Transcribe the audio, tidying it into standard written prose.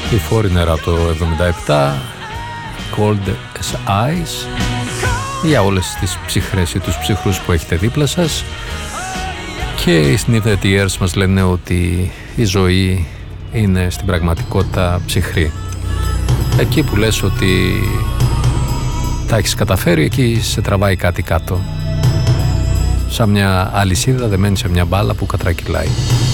Η Foreigner από το 77, Cold as Ice, για όλες τις ψυχρές ή τους ψυχρούς που έχετε δίπλα σας. Και οι Sniff the Tears μας λένε ότι η ζωή είναι στην πραγματικότητα ψυχρή. Εκεί που λες ότι τα έχεις καταφέρει, εκεί σε τραβάει κάτι κάτω, σαν μια αλυσίδα δεμένη σε μια μπάλα που κατρακυλάει.